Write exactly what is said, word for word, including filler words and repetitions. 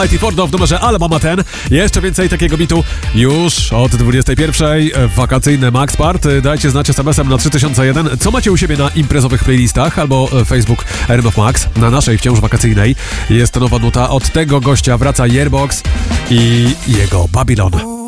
I T Fordo w numerze Ale Mama ten. Jeszcze więcej takiego bitu już od dwudziestej pierwszej. Wakacyjne Max Party. Dajcie znać es em esem na trzy tysiące jeden. Co macie u siebie na imprezowych playlistach albo Facebook R M F Max. Na naszej wciąż wakacyjnej jest nowa nuta od tego gościa. Wraca Yearbox i jego Babylon.